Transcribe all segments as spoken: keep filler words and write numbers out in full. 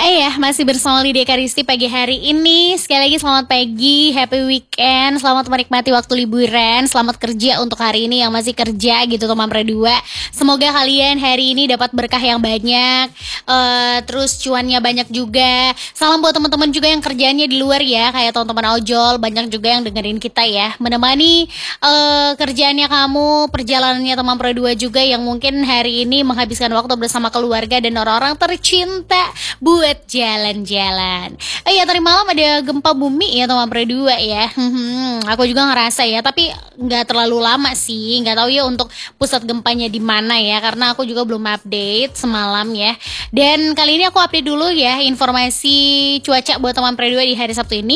Eh ya, masih bersama Lydia Karisti pagi hari ini. Sekali lagi selamat pagi, happy weekend. Selamat menikmati waktu liburan. Selamat kerja untuk hari ini yang masih kerja gitu teman berdua. Semoga kalian hari ini dapat berkah yang banyak, uh, terus cuannya banyak juga. Salam buat teman-teman juga yang kerjanya di luar ya, kayak teman-teman ojol. Banyak juga yang dengerin kita ya, menemani uh, kerjaannya kamu, perjalanannya teman berdua juga yang mungkin hari ini menghabiskan waktu bersama keluarga dan orang-orang tercinta buat jalan-jalan. Eh ya, tadi malam ada gempa bumi ya teman berdua ya. Hmm, aku juga ngerasa ya, tapi nggak terlalu lama sih. Nggak tahu ya untuk pusat gempanya di mana ya, karena aku juga belum update semalam ya. Dan kali ini aku update dulu ya informasi cuaca buat teman berdua di hari Sabtu ini.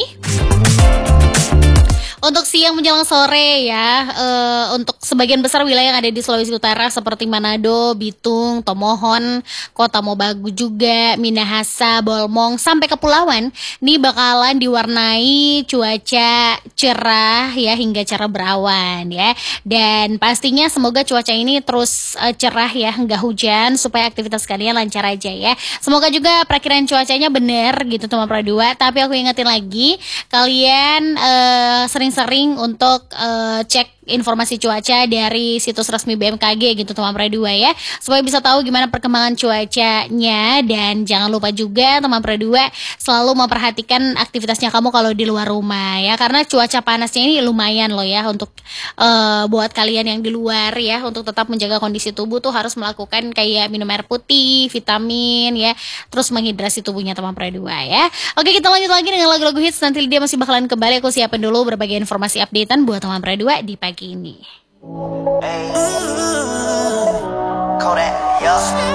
Untuk siang menjelang sore ya, uh, untuk sebagian besar wilayah yang ada di Sulawesi Utara seperti Manado, Bitung, Tomohon, Kota Mobagu juga, Minahasa, Bolmong, sampai Kepulauan, ini bakalan diwarnai cuaca cerah ya hingga cerah berawan ya. Dan pastinya semoga cuaca ini terus uh, cerah ya, nggak hujan supaya aktivitas kalian lancar aja ya. Semoga juga perakiran cuacanya bener gitu teman Pradua. Tapi aku ingetin lagi, kalian uh, sering sering untuk uh, cek informasi cuaca dari situs resmi B M K G gitu teman Pradua ya, supaya bisa tahu gimana perkembangan cuacanya. Dan jangan lupa juga teman Pradua selalu memperhatikan aktivitasnya kamu kalau di luar rumah ya, karena cuaca panasnya ini lumayan loh ya untuk uh, buat kalian yang di luar ya, untuk tetap menjaga kondisi tubuh tuh harus melakukan kayak minum air putih, vitamin ya, terus menghidrasi tubuhnya teman Pradua ya. Oke, kita lanjut lagi dengan lagu-lagu hits. Nanti dia masih bakalan kembali, aku siapin dulu berbagai informasi updatean buat teman Pradua di pagi ini. Hey.